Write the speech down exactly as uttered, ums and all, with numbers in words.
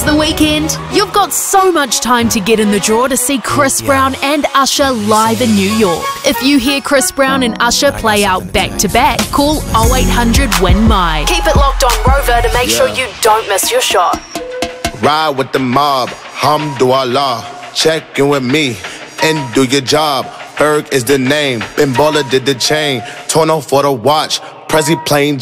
the weekend, you've got so much time to get in the draw to see Chris Brown and Usher live in New York. If you hear Chris Brown and Usher play out back to back, call oh eight hundred win my. Keep it locked on Rover to make sure you don't miss your shot. Ride with the mob, Hamdulillah. Check in with me and do your job. Berg is the name, Ben Baller did the chain, Torno for the watch, Prezi plain